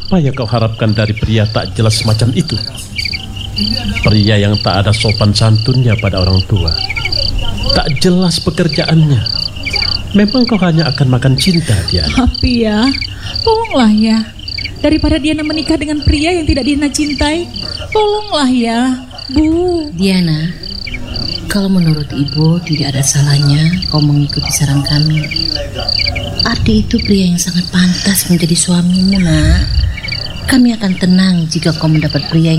Apa yang kau harapkan dari pria tak jelas semacam itu? Pria yang tak ada sopan santunnya pada orang tua, tak jelas pekerjaannya. Memang kau hanya akan makan cinta dia? Tapi ya, tolonglah ya. Daripada Diana menikah dengan pria yang tidak Diana cintai, tolonglah ya, Bu. Diana, kalau menurut Ibu tidak ada salahnya kau mengikuti saran kami. Ardi itu pria yang sangat pantas menjadi suamimu, nak. Kami akan tenang jika kau mendapat pria yang